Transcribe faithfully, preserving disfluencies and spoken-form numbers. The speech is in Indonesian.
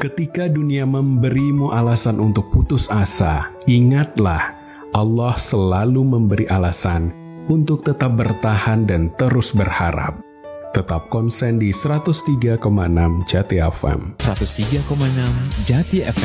Ketika dunia memberimu alasan untuk putus asa, ingatlah Allah selalu memberi alasan untuk tetap bertahan dan terus berharap. Tetap konsen di seratus tiga koma enam Jati F M. seratus tiga koma enam Jati F M.